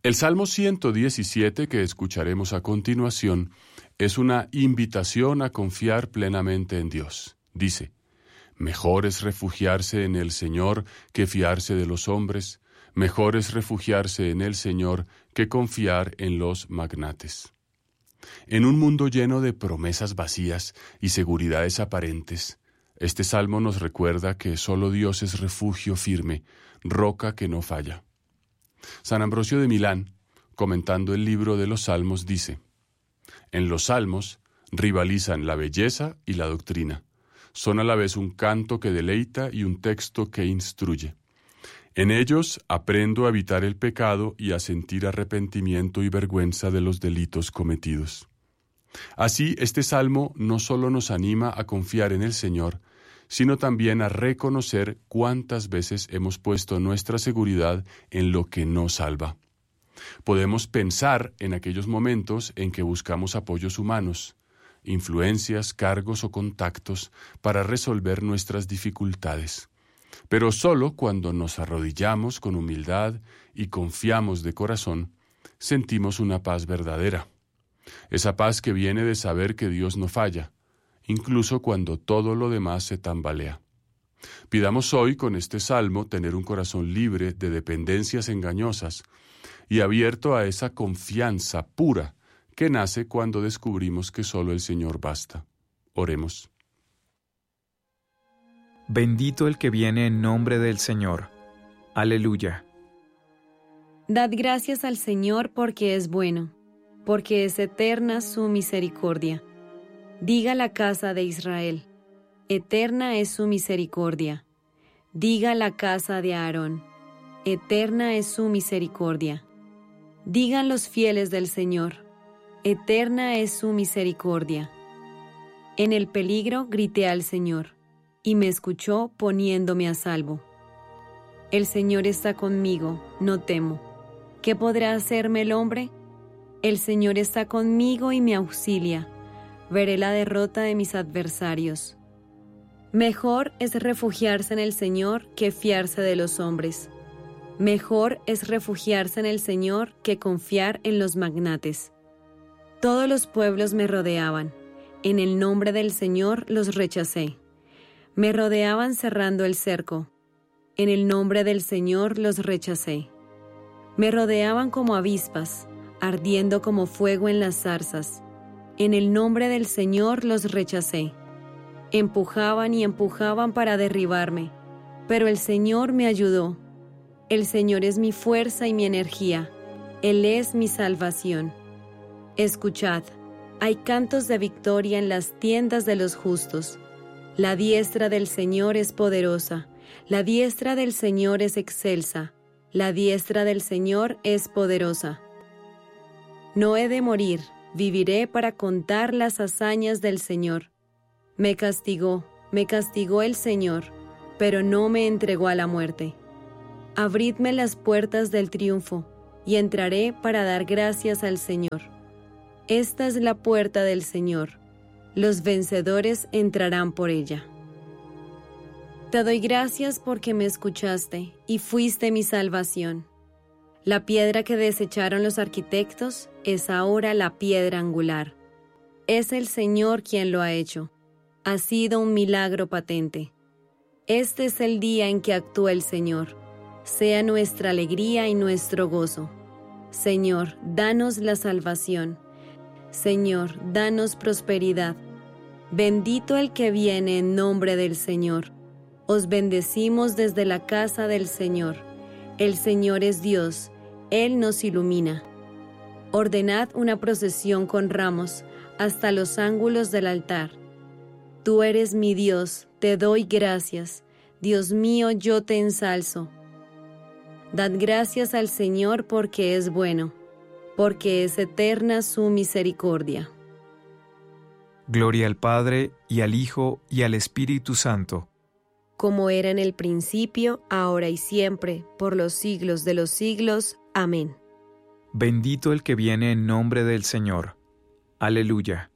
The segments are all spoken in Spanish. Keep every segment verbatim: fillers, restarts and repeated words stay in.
El Salmo ciento diecisiete, que escucharemos a continuación, es una invitación a confiar plenamente en Dios. Dice: mejor es refugiarse en el Señor que fiarse de los hombres, mejor es refugiarse en el Señor que confiar en los magnates. En un mundo lleno de promesas vacías y seguridades aparentes, este salmo nos recuerda que solo Dios es refugio firme, roca que no falla. San Ambrosio de Milán, comentando el libro de los Salmos, dice: en los Salmos rivalizan la belleza y la doctrina. Son a la vez un canto que deleita y un texto que instruye. En ellos aprendo a evitar el pecado y a sentir arrepentimiento y vergüenza de los delitos cometidos. Así, este salmo no solo nos anima a confiar en el Señor, sino también a reconocer cuántas veces hemos puesto nuestra seguridad en lo que no salva. Podemos pensar en aquellos momentos en que buscamos apoyos humanos, influencias, cargos o contactos para resolver nuestras dificultades. Pero solo cuando nos arrodillamos con humildad y confiamos de corazón, sentimos una paz verdadera. Esa paz que viene de saber que Dios no falla, incluso cuando todo lo demás se tambalea. Pidamos hoy con este salmo tener un corazón libre de dependencias engañosas y abierto a esa confianza pura que nace cuando descubrimos que solo el Señor basta. Oremos. Bendito el que viene en nombre del Señor. Aleluya. Dad gracias al Señor porque es bueno, porque es eterna su misericordia. Diga la casa de Israel: eterna es su misericordia. Diga la casa de Aarón: eterna es su misericordia. Digan los fieles del Señor: eterna es su misericordia. En el peligro grité al Señor, y me escuchó poniéndome a salvo. El Señor está conmigo, no temo. ¿Qué podrá hacerme el hombre? El Señor está conmigo y me auxilia. Veré la derrota de mis adversarios. Mejor es refugiarse en el Señor que fiarse de los hombres. Mejor es refugiarse en el Señor que confiar en los magnates. Todos los pueblos me rodeaban. En el nombre del Señor los rechacé. Me rodeaban cerrando el cerco. En el nombre del Señor los rechacé. Me rodeaban como avispas, ardiendo como fuego en las zarzas. En el nombre del Señor los rechacé. Empujaban y empujaban para derribarme, pero el Señor me ayudó. El Señor es mi fuerza y mi energía. Él es mi salvación. Escuchad, hay cantos de victoria en las tiendas de los justos. La diestra del Señor es poderosa. La diestra del Señor es excelsa. La diestra del Señor es poderosa. No he de morir, viviré para contar las hazañas del Señor. Me castigó, me castigó el Señor, pero no me entregó a la muerte. Abridme las puertas del triunfo, y entraré para dar gracias al Señor. Esta es la puerta del Señor. Los vencedores entrarán por ella. Te doy gracias porque me escuchaste y fuiste mi salvación. La piedra que desecharon los arquitectos es ahora la piedra angular. Es el Señor quien lo ha hecho. Ha sido un milagro patente. Este es el día en que actúa el Señor. Sea nuestra alegría y nuestro gozo. Señor, danos la salvación. Señor, danos prosperidad. Bendito el que viene en nombre del Señor. Os bendecimos desde la casa del Señor. El Señor es Dios. Él nos ilumina. Ordenad una procesión con ramos hasta los ángulos del altar. Tú eres mi Dios, te doy gracias. Dios mío, yo te ensalzo. Dad gracias al Señor porque es bueno, porque es eterna su misericordia. Gloria al Padre, y al Hijo, y al Espíritu Santo. Como era en el principio, ahora y siempre, por los siglos de los siglos. Amén. Bendito el que viene en nombre del Señor. Aleluya.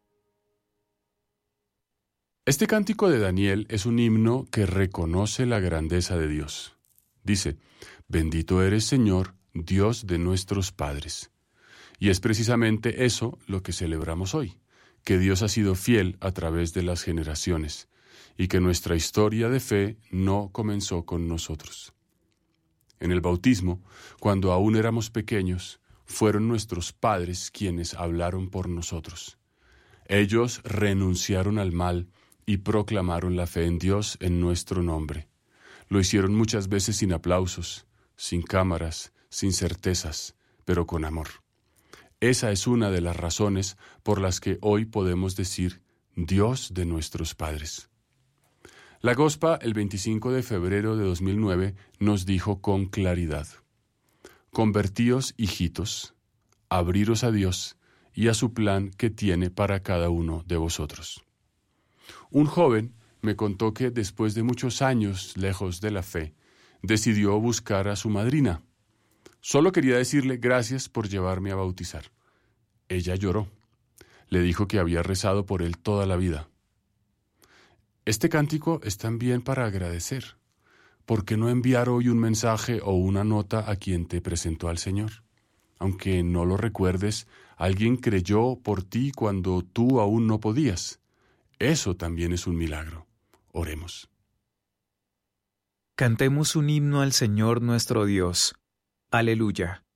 Este cántico de Daniel es un himno que reconoce la grandeza de Dios. Dice: bendito eres, Señor, Dios de nuestros padres. Y es precisamente eso lo que celebramos hoy, que Dios ha sido fiel a través de las generaciones y que nuestra historia de fe no comenzó con nosotros. En el bautismo, cuando aún éramos pequeños, fueron nuestros padres quienes hablaron por nosotros. Ellos renunciaron al mal y proclamaron la fe en Dios en nuestro nombre. Lo hicieron muchas veces sin aplausos, sin cámaras, sin certezas, pero con amor. Esa es una de las razones por las que hoy podemos decir Dios de nuestros padres. La Gospa, el veinticinco de febrero de dos mil nueve, nos dijo con claridad: convertíos, hijitos, abriros a Dios y a su plan que tiene para cada uno de vosotros. Un joven me contó que después de muchos años lejos de la fe, decidió buscar a su madrina. Solo quería decirle gracias por llevarme a bautizar. Ella lloró. Le dijo que había rezado por él toda la vida. Este cántico es también para agradecer. ¿Por qué no enviar hoy un mensaje o una nota a quien te presentó al Señor? Aunque no lo recuerdes, alguien creyó por ti cuando tú aún no podías. Eso también es un milagro. Oremos. Cantemos un himno al Señor nuestro Dios. Aleluya.